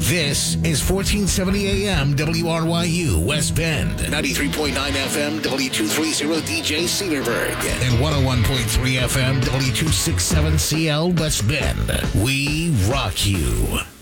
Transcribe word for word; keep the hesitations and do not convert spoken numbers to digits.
This is fourteen seventy A M W R Y U West Bend, ninety-three point nine F M W two thirty D J Cedarburg, and one oh one point three F M W two sixty-seven C L West Bend. We rock you.